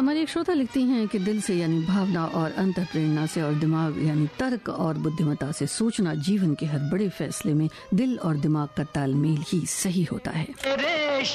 हमारे एक श्रोता लिखती हैं कि दिल से यानी भावना और अंतःप्रेरणा से और दिमाग यानी तर्क और बुद्धिमत्ता से सोचना जीवन के हर बड़े फैसले में दिल और दिमाग का तालमेल ही सही होता है।